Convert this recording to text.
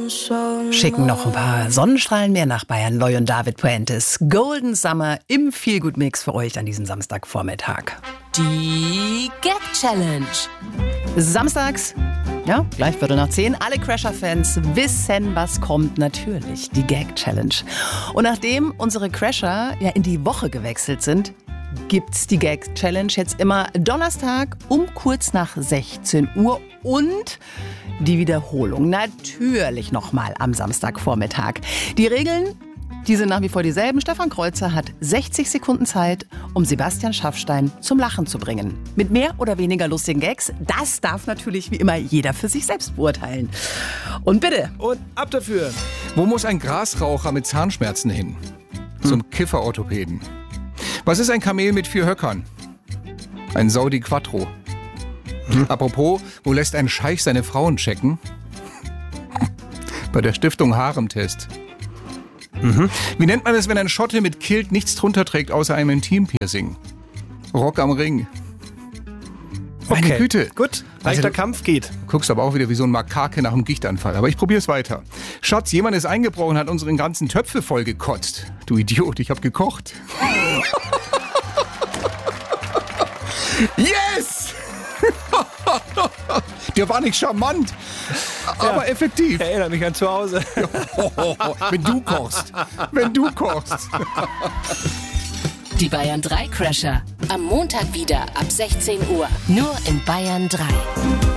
Schicken noch ein paar Sonnenstrahlen mehr nach Bayern. Loy und David Puentes. Golden Summer im Feelgood-Mix für euch an diesem Samstagvormittag. Die Gag-Challenge. Samstags, ja, gleich 9:15. Alle Crasher-Fans wissen, was kommt. Natürlich, die Gag-Challenge. Und nachdem unsere Crasher ja in die Woche gewechselt sind, gibt's die Gag-Challenge jetzt immer Donnerstag um kurz nach 16 Uhr und die Wiederholung natürlich nochmal am Samstagvormittag. Die Regeln, die sind nach wie vor dieselben. Stefan Kreuzer hat 60 Sekunden Zeit, um Sebastian Schaffstein zum Lachen zu bringen. Mit mehr oder weniger lustigen Gags, das darf natürlich wie immer jeder für sich selbst beurteilen. Und bitte. Und ab dafür. Wo muss ein Grasraucher mit Zahnschmerzen hin? Zum Kifferorthopäden. Was ist ein Kamel mit 4 Höckern? Ein Saudi Quattro. Apropos, wo lässt ein Scheich seine Frauen checken? Bei der Stiftung Haremtest. Wie nennt man es, wenn ein Schotte mit Kilt nichts drunter trägt, außer einem Intimpiercing? Rock am Ring. Meine Güte. Gut, leichter Kampf geht. Guckst aber auch wieder wie so ein Makake nach einem Gichtanfall. Aber ich probier's weiter. Schatz, jemand ist eingebrochen und hat unseren ganzen Töpfe voll gekotzt. Du Idiot, ich hab gekocht. Yes! Der war nicht charmant, aber effektiv. Erinnert mich an zu Hause. Wenn du kochst. Wenn du kochst. Die Bayern 3 Crasher. Am Montag wieder ab 16 Uhr. Nur in Bayern 3.